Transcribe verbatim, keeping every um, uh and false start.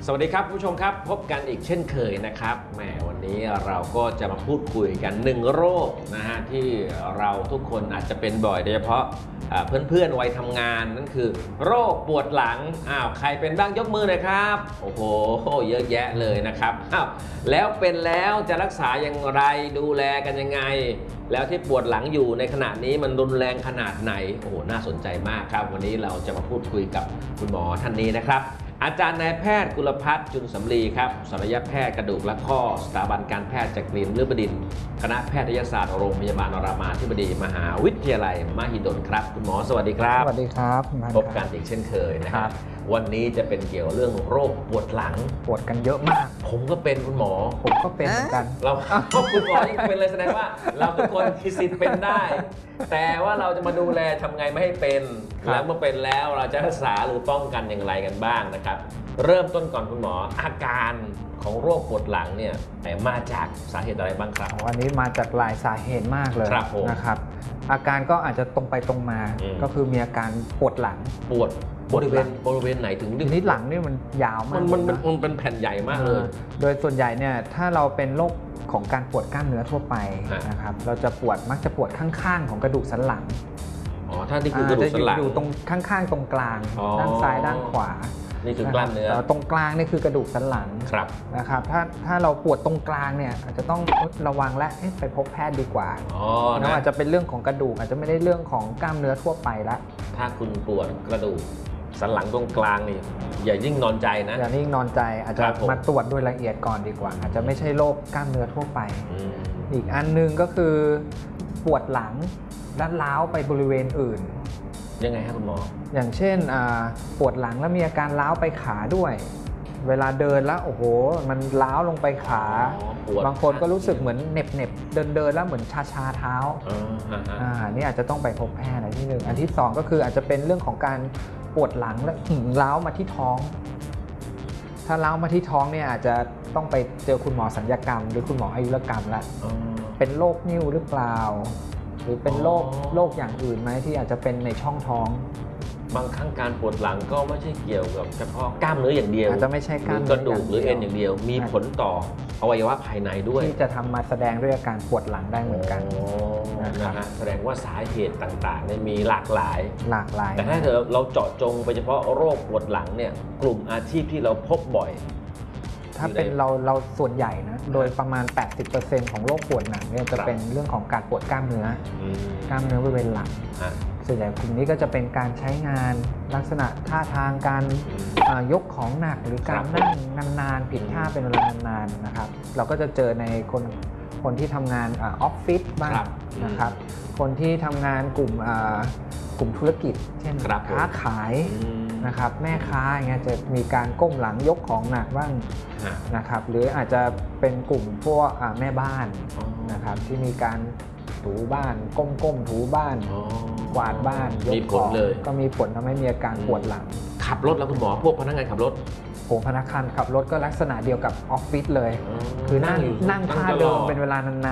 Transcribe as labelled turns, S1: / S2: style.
S1: สวัสดีครับผู้ชมครับพบกันอีกเช่นเคยนะครับแหมวันนี้เราก็จะมาพูดคุยกันหนึ่งโรคนะฮะที่เราทุกคนอาจจะเป็นบ่อยโดยเฉพาะเพื่อนๆวัยทำงานนั่นคือโรคปวดหลังอ้าวใครเป็นบ้างยกมือหน่อยครับโอ้โหเยอะแยะเลยนะครับอ้าวแล้วเป็นแล้วจะรักษาอย่างไรดูแลกันยังไงแล้วที่ปวดหลังอยู่ในขณะนี้มันรุนแรงขนาดไหนโอ้โหน่าสนใจมากครับวันนี้เราจะมาพูดคุยกับคุณหมอท่านนี้นะครับอาจารย์นายแพทย์กุลภัทรจุลสำลีครับศัลยแพทย์กระดูกและข้อสถาบันการแพทย์จักรีนฤบดินทร์คณะแพทยศาสตร์โรงพยาบาลรามาธิบดีมหาวิทยาลัยมหิดลครับคุณหมอสวัสดีครับ
S2: สวัสดีครับ
S1: พบกันอีกเช่นเคยนะครับวันนี้จะเป็นเกี่ยวเรื่องโรคปวดหลัง
S2: ปวดกันเยอะมาก
S1: ผมก็เป็นคุณหมอ
S2: ผมก็เป็นเหมือนกัน
S1: เราคุณหมอยังเป็นเลยแสดงว่าเราทุกคนมีสิทธิ์เป็นได้แต่ว่าเราจะมาดูแลทำไงไม่ให้เป็นแล้วเมื่อเป็นแล้วเราจะรักษาหรือป้องกันอย่างไรกันบ้างนะครับเริ่มต้นก่อนคุณหมออาการของโรคปวดหลังเนี่ยมาจากสาเหตุอะไรบ้างครับ
S2: วันนี้มาจากหลายสาเหตุมากเลยนะครับอาการก็อาจจะตรงไปตรงมาก็คือมีอาการปวดหลัง
S1: ปวดบริเวณบริเวณไหนถึง
S2: นิดหลังนี่มันยาวมาก
S1: มันมันมันเป็นแผ่นใหญ่มากเลย
S2: โดยส่วนใหญ่เนี่ยถ้าเราเป็นโรคของการปวดกล้ามเนื้อทั่วไปนะครับเราจะปวดมักจะปวดข้างๆของกระดูกสันหลัง
S1: อ๋อถ้านี่คือกระดูกสันหลัง
S2: อยู่ตรงข้างๆตรงกลางด้านซ้ายด้านขวา
S1: นี่คือกล้ามเนื้อ
S2: ตรงกลางนี่คือกระดูกสันหลังนะครับถ้าถ้าเราปวดตรงกลางเนี่ยอาจจะต้องระวังและไปพบแพทย์ดีกว่านะอาจจะเป็นเรื่องของกระดูกอาจจะไม่ได้เรื่องของกล้ามเนื้อทั่วไปละ
S1: ถ้าคุณปวดกระดูกสันหลังตรงกลางนี่อย่ายิ่งนอนใจนะ
S2: อย่ายิ่งนอนใจอาจจะมาตรวจโดยละเอียดก่อนดีกว่าอาจจะไม่ใช่โรคกล้ามเนื้อทั่วไปอีกอันนึงก็คือปวดหลังและล้าวไปบริเวณอื่น
S1: ยังไงครับคุณหมอ
S2: อย่างเช่นปวดหลังแล้วมีอาการล้าวไปขาด้วยเวลาเดินแล้วโอ้โหมันล้าวลงไปขาบางคนก็รู้สึกเหมือนเหน็บเน็บเดินเดินแล้วเหมือนชาชาเท้าอ่านี่อาจจะต้องไปพบแพทย์อะไรที่หนึ่งอันที่สองก็คืออาจจะเป็นเรื่องของการปวดหลังและล้าวมาที่ท้องถ้าล้าวมาที่ท้องเนี่ยอาจจะต้องไปเจอคุณหมอศัลยกรรมหรือคุณหมออายุรกรรมละเป็นโรคนิ่วหรือเปล่าหรือเป็นโรคโรคอย่างอื่นไหมที่อาจจะเป็นในช่องท้อง
S1: บางครั้งการปวดหลังก็ไม่ใช่เกี่ยวกับเฉพาะกล้ามเนื้ออย่างเดียว
S2: อาจจะไม่ใช่กล้าม
S1: กระดูกหรือเอ็นอย่างเดียวมีผลต่ออวัยวะภายในด้วย
S2: ที่จะทำมาแสดงด้วยอาการปวดหลังได้เหมือนกัน
S1: นะฮะแสดงว่าสาเหตุต่างๆเนี่ยมีหลากหลาย
S2: หลากหลาย
S1: แต่ถ้าเราเจาะจงไปเฉพาะโรคปวดหลังเนี่ยกลุ่มอาชีพที่เราพบบ่อย
S2: ถ้าเป็นเราเราส่วนใหญ่นะโดยประมาณ แปดสิบเปอร์เซ็นต์ ของโรคปวดหลังเนี่ยจะเป็นเรื่องของการปวดกล้ามเนื้อกล้ามเนื้อบริเวณหลังส่วนใหญ่กลุ่มนี้ก็จะเป็นการใช้งานลักษณะท่าทางการยกของหนักหรือการนั่งนานๆผิดท่าเป็นเวลานานๆนะครับเราก็จะเจอในคนคนที่ทำงานออฟฟิศบ้างนะครับคนที่ทำงานกลุ่มกลุ่มธุรกิจเช่นค้าขายนะครับแม่ค้าอย่างเงี้ยจะมีการก้มหลังยกของหนักบ้างนะครับหรืออาจจะเป็นกลุ่มพวกแม่บ้านนะครับที่มีการถูบ้านก้มๆถูบ้านกวาดบ้าน
S1: ยกของ
S2: ก็มีผลทำให้มีอาการปวดหลัง
S1: ขับรถแล้วคุณหมอพวกพนักงานขับรถ
S2: ผมพนักงานขับรถก็ลักษณะเดียวกับออฟฟิศเลยคือนั่งนั่งท่าเดิมเป็นเวลาน